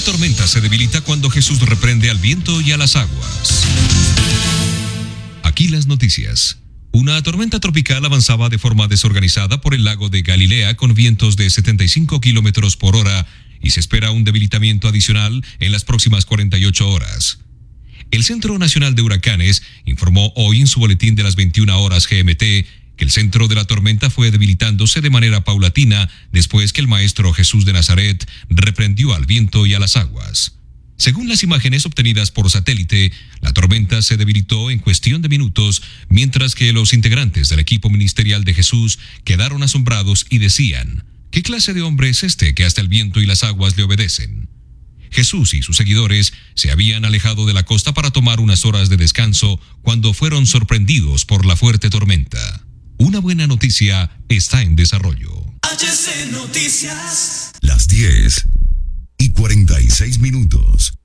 tormenta se debilita cuando Jesús reprende al viento y a las aguas. Aquí las noticias. Una tormenta tropical avanzaba de forma desorganizada por el lago de Galilea con vientos de 75 kilómetros por hora y se espera un debilitamiento adicional en las próximas 48 horas. El Centro Nacional de Huracanes informó hoy en su boletín de las 21 horas GMT que el centro de la tormenta fue debilitándose de manera paulatina después que el Maestro Jesús de Nazaret reprendió al viento y a las aguas. Según las imágenes obtenidas por satélite, la tormenta se debilitó en cuestión de minutos, mientras que los integrantes del equipo ministerial de Jesús quedaron asombrados y decían: ¿qué clase de hombre es este que hasta el viento y las aguas le obedecen? Jesús y sus seguidores se habían alejado de la costa para tomar unas horas de descanso cuando fueron sorprendidos por la fuerte tormenta. Una buena noticia está en desarrollo. HC Noticias. Las 10:46.